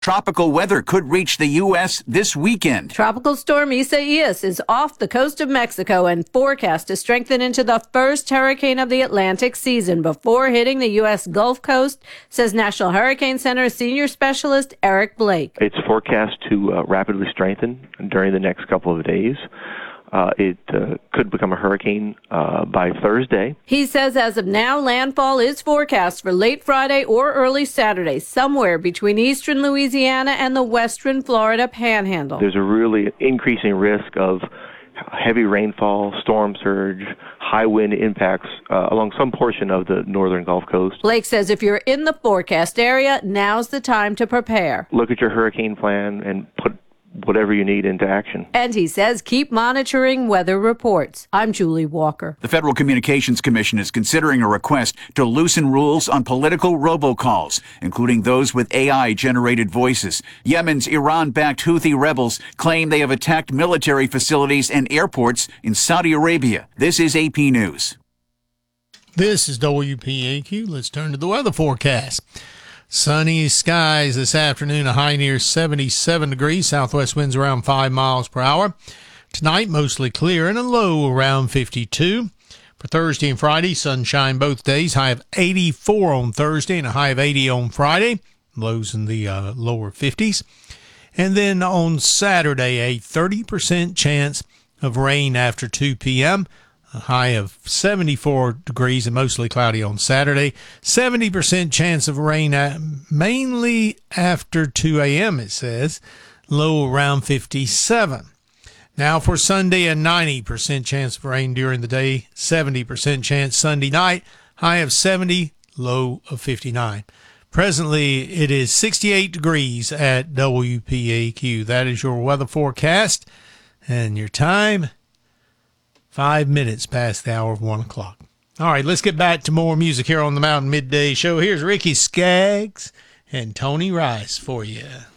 Tropical weather could reach the U.S. this weekend. Tropical storm Isaias is off the coast of Mexico and forecast to strengthen into the first hurricane of the Atlantic season before hitting the U.S. Gulf Coast, says National Hurricane Center senior specialist Eric Blake. It's forecast to rapidly strengthen during the next couple of days. It could become a hurricane by Thursday. He says as of now, landfall is forecast for late Friday or early Saturday, somewhere between eastern Louisiana and the western Florida panhandle. There's a really increasing risk of heavy rainfall, storm surge, high wind impacts along some portion of the northern Gulf Coast. Blake says if you're in the forecast area, now's the time to prepare. Look at your hurricane plan and put whatever you need into action. And he says keep monitoring weather reports. I'm Julie Walker. The Federal Communications Commission is considering a request to loosen rules on political robocalls, including those with AI-generated voices. Yemen's Iran-backed Houthi rebels claim they have attacked military facilities and airports in Saudi Arabia. This is AP News. This is WPAQ. Let's turn to the weather forecast. Sunny skies this afternoon, a high near 77 degrees. Southwest winds around 5 miles per hour. Tonight, mostly clear and a low around 52. For Thursday and Friday, sunshine both days. High of 84 on Thursday and a high of 80 on Friday. Lows in the lower 50s. And then on Saturday, a 30% chance of rain after 2 p.m., a high of 74 degrees and mostly cloudy on Saturday. 70% chance of rain mainly after 2 a.m., it says. Low around 57. Now for Sunday, a 90% chance of rain during the day. 70% chance Sunday night. High of 70, low of 59. Presently, it is 68 degrees at WPAQ. That is your weather forecast. And your time, 5 minutes past the hour of 1 o'clock. All right, let's get back to more music here on the Mountain Midday Show. Here's Ricky Skaggs and Tony Rice for you.